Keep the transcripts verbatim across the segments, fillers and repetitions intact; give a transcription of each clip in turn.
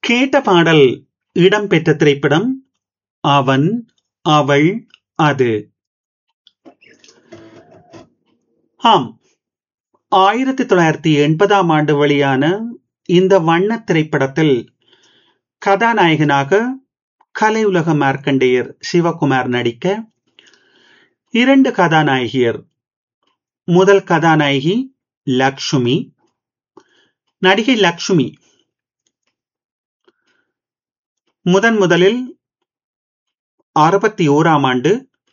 கேட்ட பாடல் இடம்பெற்ற திரைப்படம் அவன், அவள், அது. ஆம், ஆயிரத்து தொள்ளாயிரத்து எண்பதாம் ஆண்டு வெளியான இந்த வண்ணத் திரைப்படத்தில் கதாநாயகனாக கலையுலக மார்க்கண்டேயர் சிவகுமார் நடிக்க, இரண்டு கதாநாயகியர். முதல் கதாநாயகி லக்ஷ்மி. நடிகை லக்ஷ்மி முதன் முதலில் அறுபத்தி ஓராம் ஆண்டு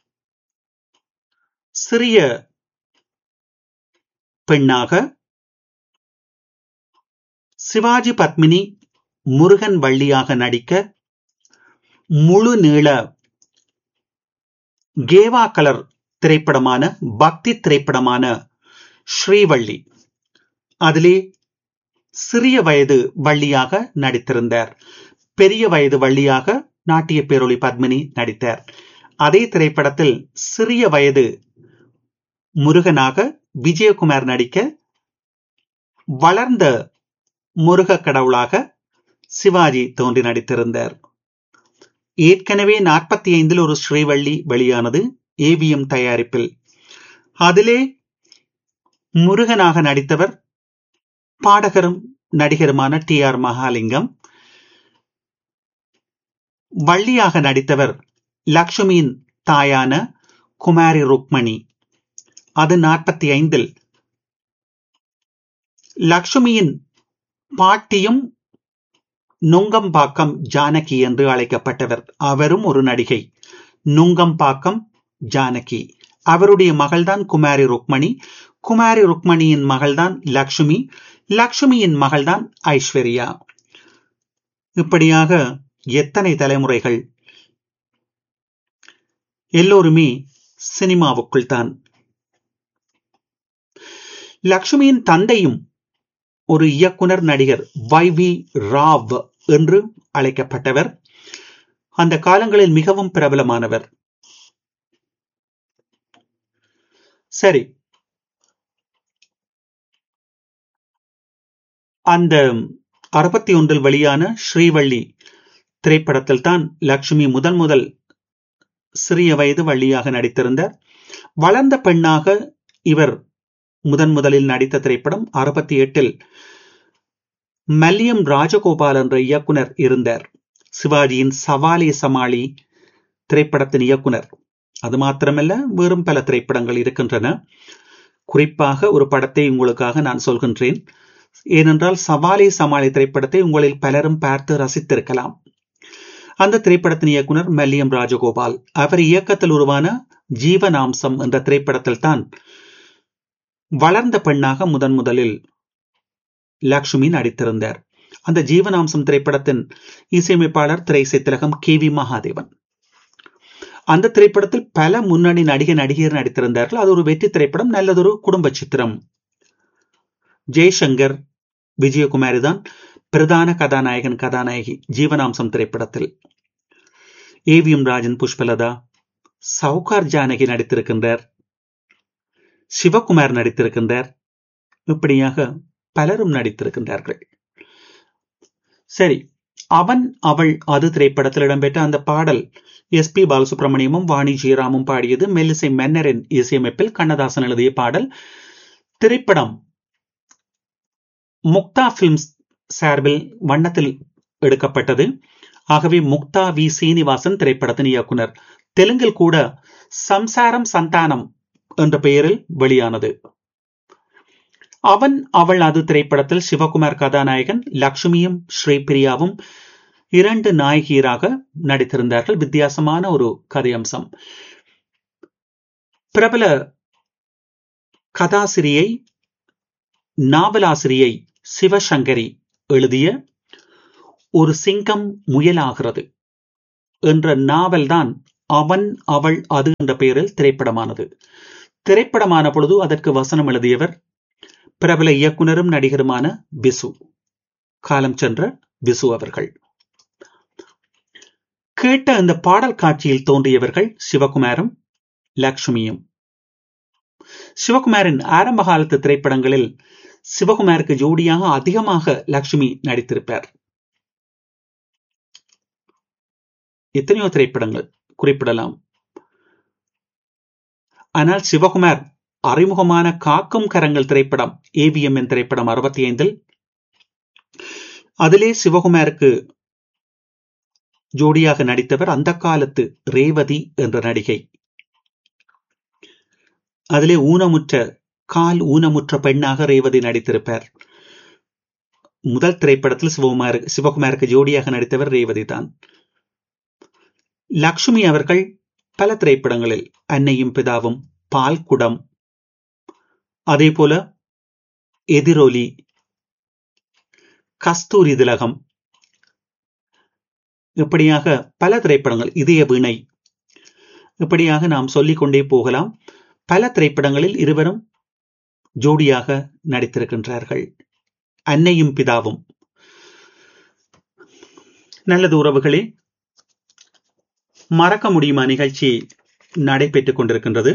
சிறிய பெண்ணாக, சிவாஜி பத்மினி முருகன் வள்ளியாக நடிக்க, முழு நீள கேவா கலர் திரைப்படமான பக்தி திரைப்படமான ஸ்ரீவள்ளி, அதிலே சிறிய வயது வள்ளியாக நடித்திருந்தார். பெரிய வயது வள்ளியாக நாட்டிய பேரொளி பத்மினி நடித்தார். அதே திரைப்படத்தில் சிறிய வயது முருகனாக விஜயகுமார் நடிக்க, வளர்ந்த முருக கடவுளாக சிவாஜி தோன்றி நடித்திருந்தார். ஏற்கனவே நாற்பத்தி ஐந்தில் ஒரு ஸ்ரீவள்ளி வெளியானது ஏவிஎம் தயாரிப்பில். அதிலே முருகனாக நடித்தவர் பாடகரும் நடிகருமான டி ஆர் மகாலிங்கம். வள்ளியாக நடித்தவர் லக்ஷ்மியின் தாயான குமாரி ருக்மணி. அது நாற்பத்தி ஐந்தில். லக்ஷ்மியின் பாட்டியும் நுங்கம்பாக்கம் ஜானகி என்று அழைக்கப்பட்டவர். அவரும் ஒரு நடிகை. நுங்கம்பாக்கம் ஜானகி. அவருடைய மகள்தான் குமாரி ருக்மணி. குமாரி ருக்மணியின் மகள்தான் லக்ஷ்மி. லக்ஷ்மியின் மகள்தான் ஐஸ்வர்யா. இப்படியாக எத்தனை தலைமுறைகள்! எல்லோருமே சினிமாவுக்குள் தான். லக்ஷ்மியின் தந்தையும் ஒரு இயக்குனர் நடிகர் வை வி ராவ் என்று அழைக்கப்பட்டவர். அந்த காலங்களில் மிகவும் பிரபலமானவர். சரி, அந்த அறுபத்தி ஒன்றில் வெளியான ஸ்ரீவள்ளி திரைப்படத்தில் தான் லக்ஷ்மி முதன் முதல் சிறிய வயது வள்ளியாக நடித்திருந்தார். வளர்ந்த பெண்ணாக இவர் முதன் முதலில் நடித்த திரைப்படம் அறுபத்தி எட்டில் மல்லியம் ராஜகோபால் என்ற இயக்குனர் இருந்தார். சிவாஜியின் சவாலே சமாளி திரைப்படத்தின் இயக்குனர். அது மாத்திரமல்ல, வேறும் பல திரைப்படங்கள் இருக்கின்றன. குறிப்பாக ஒரு படத்தை உங்களுக்காக நான் சொல்கின்றேன். ஏனென்றால் சவாலே சமாளி திரைப்படத்தை உங்களில் பலரும் பார்த்து ரசித்திருக்கலாம். அந்த திரைப்படத்தின் இயக்குனர் மல்லியம் ராஜகோபால். அவர் இயக்கத்தில் உருவான ஜீவனாம்சம் என்ற திரைப்படத்தில் தான் வளர்ந்த பெண்ணாக முதன் முதலில் லக்ஷ்மி நடித்திருந்தார். அந்த ஜீவனாம்சம் திரைப்படத்தின் இசையமைப்பாளர் திரைசை திலகம் கே வி மகாதேவன். அந்த திரைப்படத்தில் பல முன்னணி நடிகை நடிகர் நடித்திருந்தார்கள். அது ஒரு வெற்றி திரைப்படம், நல்லதொரு குடும்ப சித்திரம். ஜெய்சங்கர், விஜயகுமாரி தான் பிரதான கதாநாயகன் கதாநாயகி ஜீவனாம்சம் திரைப்படத்தில். ஏவிஎம் ராஜன், புஷ்பலதா, சவுகார் ஜானகி நடித்திருக்கின்றார். சிவகுமார் நடித்திருக்கின்றார். இப்படியாக பலரும் நடித்திருக்கின்றார்கள். சரி, அவன், அவள், அது திரைப்படத்தில் இடம்பெற்ற அந்த பாடல் எஸ் பி பாலசுப்ரமணியமும் வாணி ஜெயராமும் பாடியது. மெல்லிசை மன்னரின் இசையமைப்பில் கண்ணதாசன் எழுதிய பாடல். திரைப்படம் முக்தா பிலிம்ஸ் சார்பில் வண்ணத்தில் எடுக்கப்பட்டது. ஆகவே முக்தா வி சீனிவாசன் திரைப்படத்தின் இயக்குனர். தெலுங்கில் கூட சம்சாரம் சந்தானம் என்ற பெயரில் வெளியானது. அவன், அவள், அது திரைப்படத்தில் சிவகுமார் கதாநாயகன், லக்ஷ்மியும் ஸ்ரீபிரியாவும் இரண்டு நாயகியராக நடித்திருந்தார்கள். வித்தியாசமான ஒரு கதையம்சம். பிரபல கதாசிரியை, நாவலாசிரியை சிவசங்கரி எழுதிய ஒரு சிங்கம் முயலாகிறது என்ற நாவல் தான் அவன், அவள், அது என்ற பெயரில் திரைப்படமானது. திரைப்படமான பொழுது அதற்கு வசனம் எழுதியவர் பிரபல இயக்குனரும் நடிகருமான விசு, காலம் சென்ற விசு அவர்கள். கேட்ட அந்த பாடல் காட்சியில் தோன்றியவர்கள் சிவகுமாரும் லக்ஷ்மியும். சிவகுமாரின் ஆரம்ப காலத்து திரைப்படங்களில் சிவகுமாருக்கு ஜோடியாக அதிகமாக லக்ஷ்மி நடித்திருப்பார். எத்தனையோ திரைப்படங்கள் குறிப்பிடலாம். ஆனால் சிவகுமார் அறிமுகமான காக்கும் கரங்கள் திரைப்படம், ஏவிஎம் என் திரைப்படம் அறுபத்தி ஐந்தில், அதிலே சிவகுமாருக்கு ஜோடியாக நடித்தவர் அந்த காலத்து ரேவதி என்ற நடிகை. அதிலே ஊனமுற்ற கால் ஊனமுற்ற பெண்ணாக ரேவதி நடித்திருப்பார். முதல் திரைப்படத்தில் சிவகுமார் சிவகுமாருக்கு ஜோடியாக நடித்தவர் ரேவதி தான். லக்ஷ்மி அவர்கள் பல திரைப்படங்களில், அன்னையும் பிதாவும், பால்குடம், அதே போல எதிரொலி, கஸ்தூரி திலகம், இப்படியாக பல திரைப்படங்கள், இதய வீணை, இப்படியாக நாம் சொல்லிக்கொண்டே போகலாம். பல திரைப்படங்களில் இருவரும் ஜோடியாக நடித்திருக்கின்றார்கள். அன்னையும் பிதாவும். நல்லது உறவுகளே, மறக்க முடியுமா நிகழ்ச்சி நடைபெற்றுக் கொண்டிருக்கின்றது.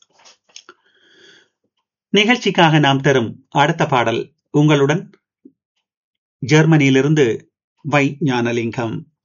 நிகழ்ச்சிக்காக நாம் தரும் அடுத்த பாடல் உங்களுடன் ஜெர்மனியிலிருந்து வை ஞானலிங்கம்.